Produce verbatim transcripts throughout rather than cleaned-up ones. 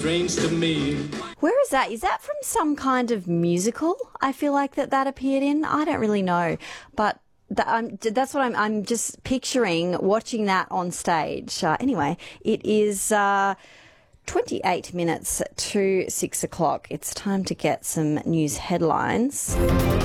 strange to me. Where is that? Is that from some kind of musical? I feel like that that appeared in. I don't really know, but that, I'm, that's what I'm. I'm just picturing watching that on stage. Uh, anyway, it is uh, twenty-eight minutes to six o'clock. It's time to get some news headlines.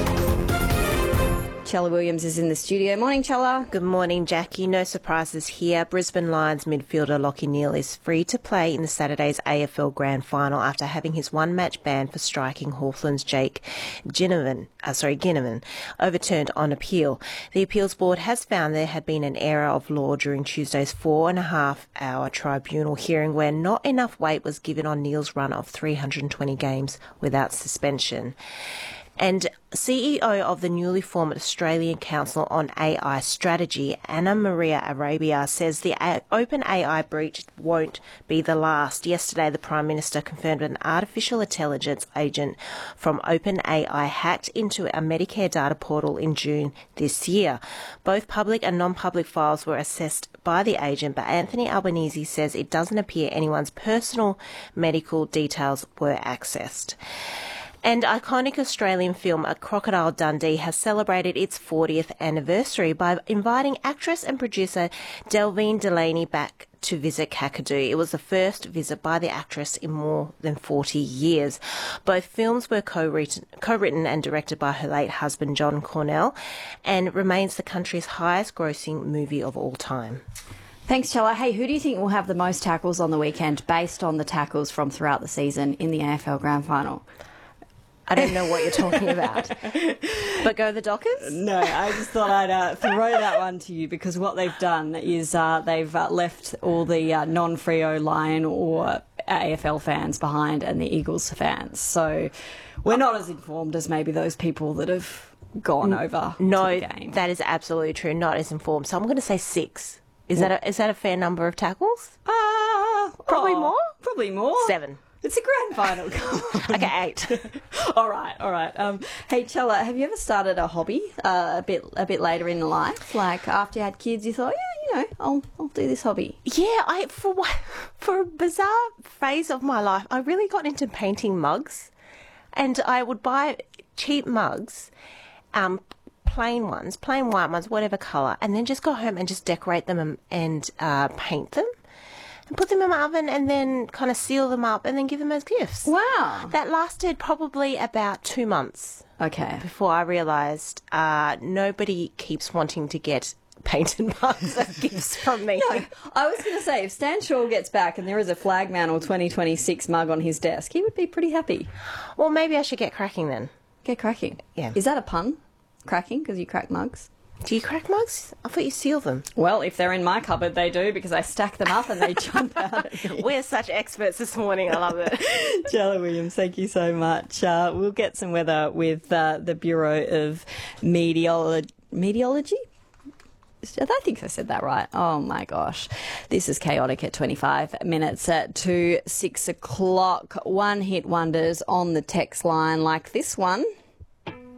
Chella Williams is in the studio. Morning, Chella. Good morning, Jackie. No surprises here. Brisbane Lions midfielder Lachie Neale is free to play in the Saturday's A F L Grand Final after having his one-match ban for striking Hawthorn's Jake Ginnivan, uh, sorry, Ginnivan overturned on appeal. The appeals board has found there had been an error of law during Tuesday's four and a half hour tribunal hearing where not enough weight was given on Neale's run of three hundred twenty games without suspension. And C E O of the newly formed Australian Council on A I Strategy, Anna Maria Arabia, says the OpenAI breach won't be the last. Yesterday, the Prime Minister confirmed an artificial intelligence agent from OpenAI hacked into a Medicare data portal in June this year. Both public and non-public files were assessed by the agent, but Anthony Albanese says it doesn't appear anyone's personal medical details were accessed. And iconic Australian film A Crocodile Dundee has celebrated its fortieth anniversary by inviting actress and producer Delvine Delaney back to visit Kakadu. It was the first visit by the actress in more than forty years. Both films were co-written, co-written and directed by her late husband John Cornell and remains the country's highest grossing movie of all time. Thanks, Chella. Hey, who do you think will have the most tackles on the weekend based on the tackles from throughout the season in the A F L Grand Final? I don't know what you're talking about. But go the Dockers? No, I just thought I'd uh, throw that one to you because what they've done is uh, they've uh, left all the uh, non-Freo Lion or A F L fans behind and the Eagles fans. So we're not as informed as maybe those people that have gone over no, to the game. That is absolutely true. Not as informed. So I'm going to say six. Is that a, is that a fair number of tackles? Uh, Probably oh, more? Probably more. Seven. It's a grand final. Come on. Okay, eight. all right, all right. Um, hey, Chella, have you ever started a hobby uh, a bit a bit later in life? Like after you had kids, you thought, yeah, you know, I'll I'll do this hobby. Yeah, I for for a bizarre phase of my life, I really got into painting mugs, and I would buy cheap mugs, um, plain ones, plain white ones, whatever colour, and then just go home and just decorate them and, and uh, paint them. And put them in my oven and then kind of seal them up and then give them as gifts. Wow. That lasted probably about two months. Okay. Before I realised uh, nobody keeps wanting to get painted mugs as gifts from me. No, I was going to say, if Stan Shaw gets back and there is a Flagman or twenty twenty-six mug on his desk, he would be pretty happy. Well, maybe I should get cracking then. Get cracking? Yeah. Is that a pun? Cracking? Because you crack mugs? Do you crack mugs? I thought you seal them. Well, if they're in my cupboard, they do, because I stack them up and they jump out at me. We're such experts this morning. I love it. Chella Williams, thank you so much. Uh, we'll get some weather with uh, the Bureau of Meteorolo- Meteorology. I think I said that right. Oh, my gosh. This is Chaotic at twenty-five minutes to six o'clock. One-hit wonders on the text line like this one.